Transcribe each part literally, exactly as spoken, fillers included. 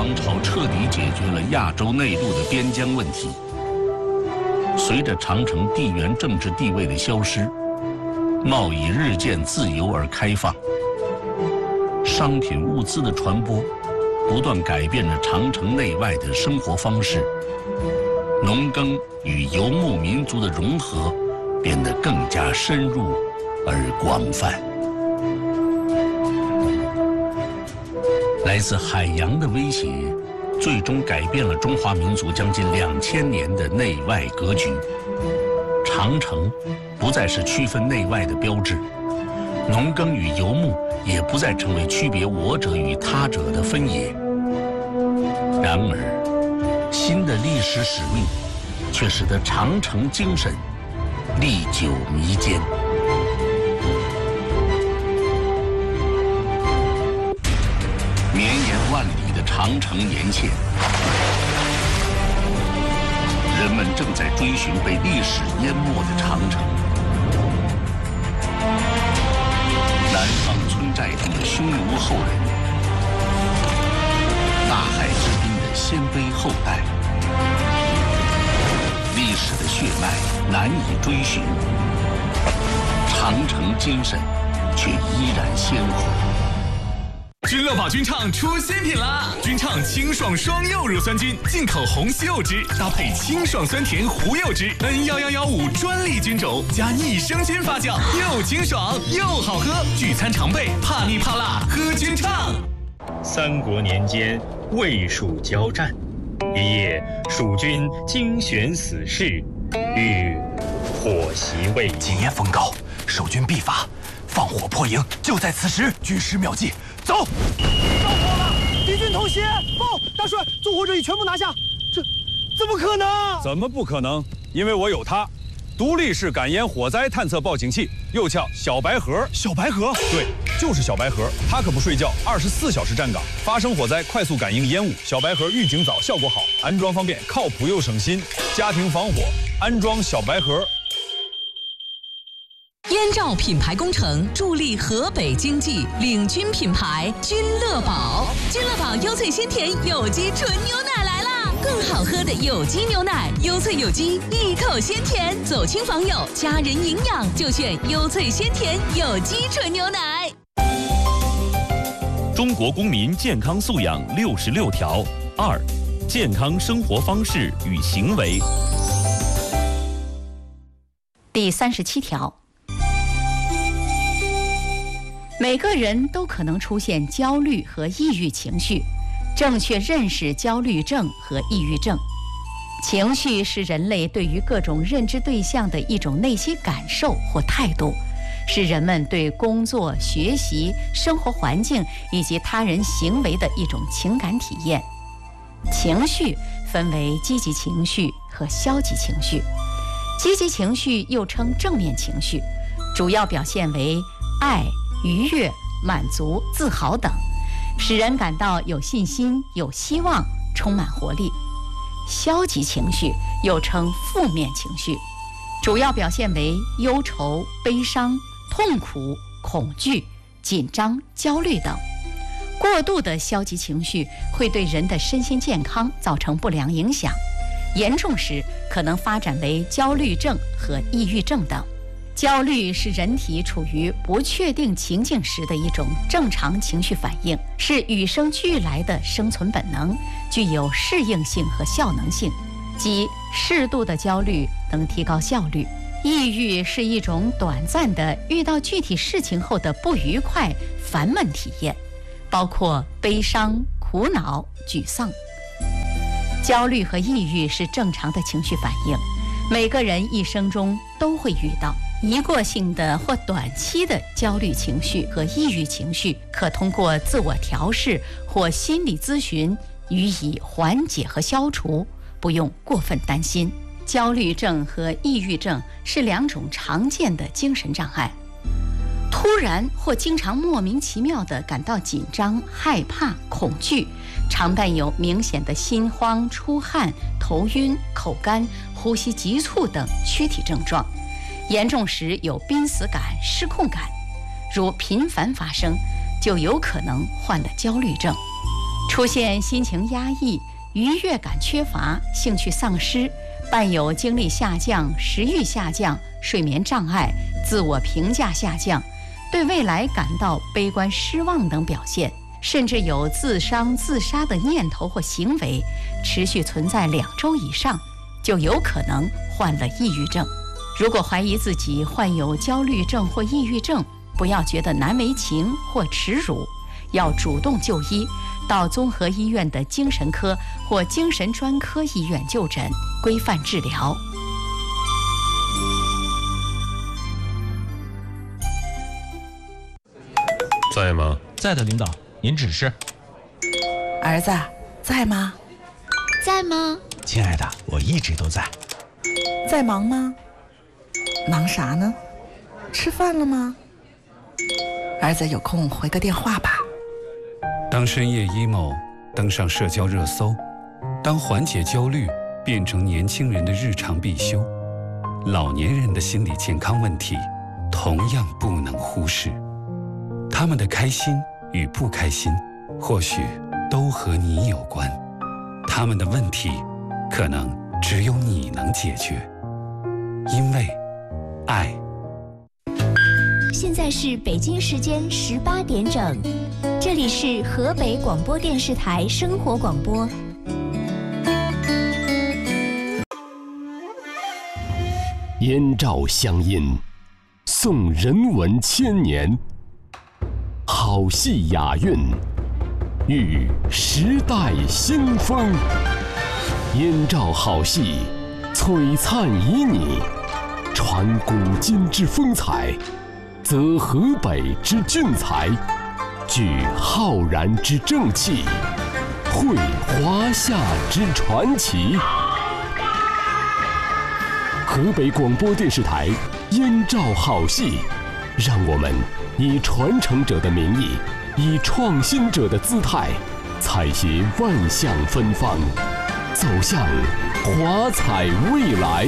王朝彻底解决了亚洲内陆的边疆问题。随着长城地缘政治地位的消失，贸易日渐自由而开放，商品物资的传播不断改变着长城内外的生活方式，农耕与游牧民族的融合变得更加深入而广泛。来自海洋的威胁，最终改变了中华民族将近两千年的内外格局。长城不再是区分内外的标志，农耕与游牧也不再成为区别我者与他者的分野。然而，新的历史使命却使得长城精神历久弥坚。绵延万里的长城沿线，人们正在追寻被历史淹没的长城。南方村寨中的匈奴后人，大海之滨的鲜卑后代，历史的血脉难以追寻，长城精神却依然鲜活。 君乐宝君畅出新品啦！君畅清爽双柚乳酸菌，进口红西柚汁搭配清爽酸甜胡柚汁 N 一一一五专利菌种加益生菌发酵，又清爽又好喝，聚餐常备，怕腻怕辣喝君畅。 三国年间，魏蜀交战，一夜蜀军精选死士，欲火袭魏。 今夜风高，守军必发，放火破营，就在此时。军师妙计，走！ 着火了，敌军偷袭！报，大帅，纵火者已全部拿下。这怎么可能？ 怎么不可能？因为我有它，独立式感烟火灾探测报警器，又叫小白盒。 小白盒？ 对，就是小白盒。它可不睡觉，二十四小时站岗，发生火灾快速感应烟雾。小白盒预警早，效果好，安装方便，靠谱又省心。家庭防火，安装小白盒。 燕赵品牌工程助力河北经济，领军品牌君乐宝。君乐宝优萃鲜甜有机纯牛奶来啦！更好喝的有机牛奶，优萃有机，一口鲜甜，走亲访友，家人营养就选优萃鲜甜有机纯牛奶。 中国公民健康素养六十六条二，健康生活方式与行为。 第三十七条。每个人都可能出现焦虑和抑郁情绪，正确认识焦虑症和抑郁症。情绪是人类对于各种认知对象的一种内心感受或态度，是人们对工作、学习、生活环境以及他人行为的一种情感体验。情绪分为积极情绪和消极情绪，积极情绪又称正面情绪，主要表现为爱、愉悦、满足、自豪等，使人感到有信心、有希望、充满活力。消极情绪又称负面情绪，主要表现为忧愁、悲伤、痛苦、恐惧、紧张、焦虑等。过度的消极情绪会对人的身心健康造成不良影响，严重时可能发展为焦虑症和抑郁症等。焦虑是人体处于不确定情境时的一种正常情绪反应，是与生俱来的生存本能，具有适应性和效能性，即适度的焦虑能提高效率。抑郁是一种短暂的遇到具体事情后的不愉快、烦闷体验，包括悲伤、苦恼、沮丧。焦虑和抑郁是正常的情绪反应，每个人一生中都会遇到。一过性的或短期的焦虑情绪和抑郁情绪，可通过自我调试或心理咨询予以缓解和消除，不用过分担心。焦虑症和抑郁症是两种常见的精神障碍。突然或经常莫名其妙地感到紧张、害怕、恐惧，常伴有明显的心慌、出汗、头晕、口干、呼吸急促等躯体症状。严重时有濒死感、失控感，如频繁发生，就有可能患了焦虑症。 出现心情压抑、愉悦感缺乏、兴趣丧失，伴有精力下降、食欲下降、睡眠障碍、自我评价下降，对未来感到悲观失望等表现，甚至有自伤自杀的念头或行为，持续存在两周以上，就有可能患了抑郁症。如果怀疑自己患有焦虑症或抑郁症，不要觉得难为情或耻辱，要主动就医，到综合医院的精神科或精神专科医院就诊，规范治疗。 在吗？ 在的，领导，您指示。 儿子，在吗？ 在吗？ 亲爱的，我一直都在。 在忙吗？忙啥呢？吃饭了吗？儿子有空回个电话吧。 当深夜 emo 登上社交热搜，当缓解焦虑变成年轻人的日常必修，老年人的心理健康问题同样不能忽视。他们的开心与不开心，或许都和你有关。他们的问题，可能只有你能解决。因为爱。 现在是北京时间十八点整，这里是河北广播电视台生活广播。 燕赵乡音，颂人文千年；好戏雅韵，遇时代新风。燕赵好戏，璀璨旖旎，传古今之风采，则河北之俊才，聚浩然之正气，绘华夏之传奇。河北广播电视台燕赵好戏，让我们以传承者的名义，以创新者的姿态，采撷万象芬芳，走向华彩未来。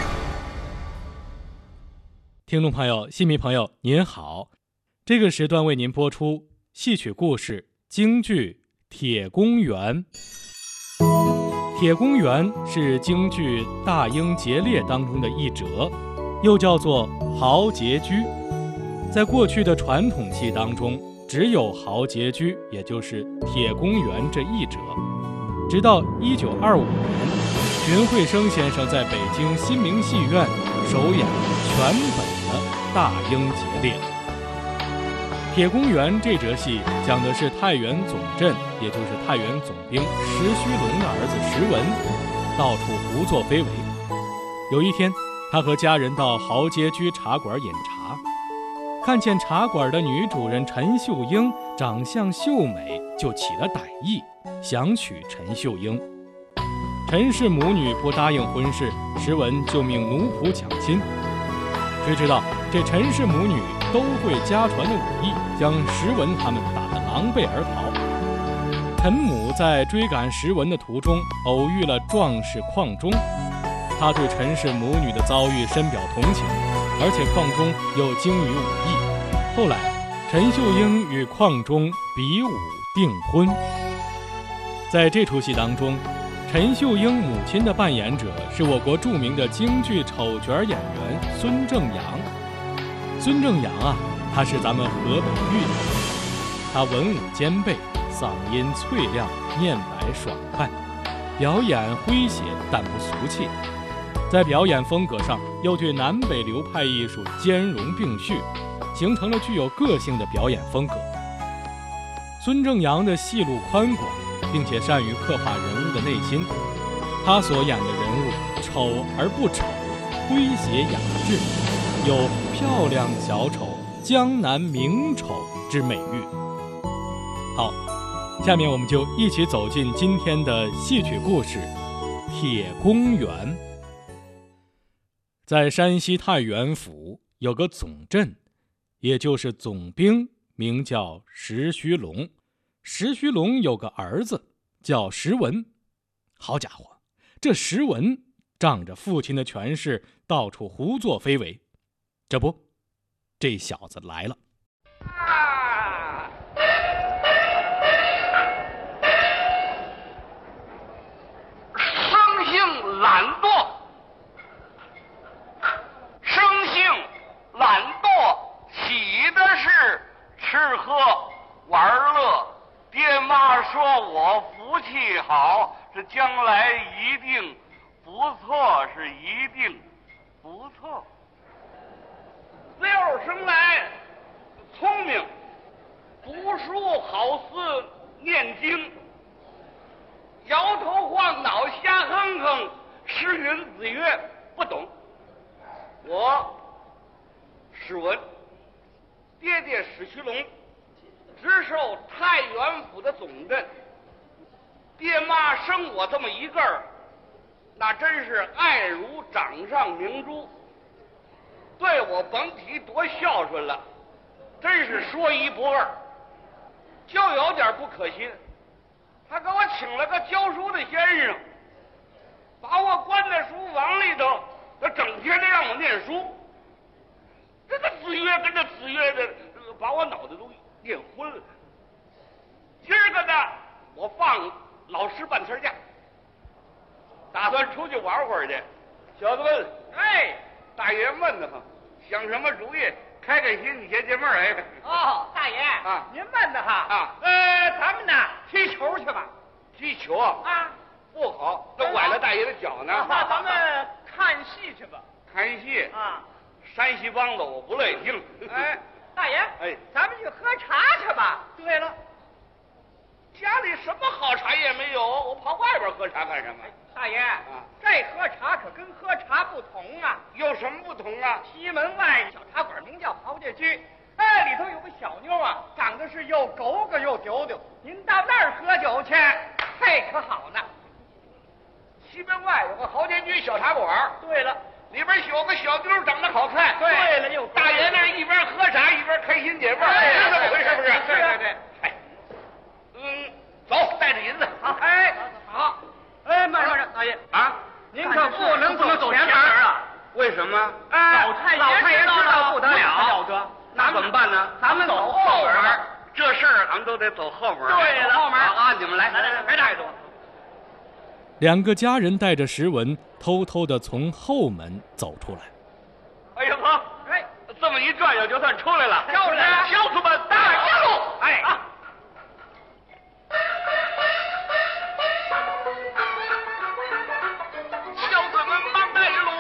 听众朋友、戏迷朋友，您好！这个时段为您播出戏曲故事京剧《铁公园》。铁公园是京剧《大英劫猎》当中的一折，又叫做豪杰居。在过去的传统戏当中，只有豪杰居，也就是铁公园这一折。直到一九二五年，荀慧生先生在北京新明戏院首演全本的《大英劫猎》。铁公园这折戏讲的是太原总镇，也就是太原总兵石须龙的儿子石文，到处胡作非为。有一天，他和家人到豪杰居茶馆饮茶，看见茶馆的女主人陈秀英长相秀美，就起了歹意，想娶陈秀英。陈氏母女不答应婚事，石文就命奴仆抢亲。谁知道这陈氏母女都会家传的武艺，将石文他们打得狼狈而逃。陈母在追赶石文的途中，偶遇了壮士邝忠，他对陈氏母女的遭遇深表同情，而且邝忠又精于武艺。后来，陈秀英与邝忠比武订婚。在这出戏当中，陈秀英母亲的扮演者是我国著名的京剧丑角演员孙正阳。孙正阳啊，他是咱们河北豫人，他文武兼备，嗓音脆亮，面白爽快，表演诙谐但不俗气。在表演风格上，又对南北流派艺术兼容并蓄，形成了具有个性的表演风格。孙正阳的戏路宽广，并且善于刻画人物的内心。他所演的人物丑而不丑，诙谐雅致，有漂亮小丑、江南名丑之美誉。好，下面我们就一起走进今天的戏曲故事《铁公园》。在山西太原府有个总镇，也就是总兵，名叫石须龙。石须龙有个儿子叫石文。好家伙，这石文仗着父亲的权势，到处胡作非为。这不，这小子来了。 话说我福气好，这将来一定不错，是一定不错。六生来聪明，读书好似念经，摇头晃脑瞎哼哼，诗云子曰不懂。我史文，爹爹史虚龙，直授太原府的总任。爹妈生我这么一个儿，那真是爱如掌上明珠，对我甭提多孝顺了，真是说一不二。就有点不可信，他给我请了个教书的先生，把我关在书房里头，他整天的让我念书。这个子曰跟着子曰的，把我脑袋都念昏了。今儿个呢，我放老师半天假，打算出去玩会儿去。小子们，哎，大爷闷得慌，想什么主意？开开心，你解解闷儿。哎， 哦，大爷啊， 您闷得哈啊？ 呃，咱们呢踢球去吧。 踢球啊？ 啊， 不好，那崴了大爷的脚呢。 那咱们看戏去吧。 看戏啊？ 山西梆子我不乐意听。 哎，大爷， 哎， 咱们去喝茶去吧。对了， 家里什么好茶也没有，我跑外边喝茶干什么？ 大爷啊，这喝茶可跟喝茶不同啊。 有什么不同啊？ 西门外小茶馆名叫豪杰居，哎，里头有个小妞啊，长得是又狗狗又丢丢。您到那儿喝酒去，嘿，可好呢。 西门外有个豪杰居小茶馆。 对了。 里边有个小妞长得好看。 对了，又大爷那一边喝茶一边开心解闷，是这么回事不是？ 对对对。 哎，嗯，走，带着银子。 好，哎，好。哎，慢慢大爷啊， 您可不能走前门啊！ 为什么？ 哎，老太老太爷知道不得了， 了得。那怎么办呢？ 咱们走后门。 这事儿咱们都得走后门。 对了，后门啊，你们来， 来来来，别大爷多。 两个家人带着石文，偷偷地从后门走出来。 哎呀呵，哎，这么一转悠就算出来了， 就是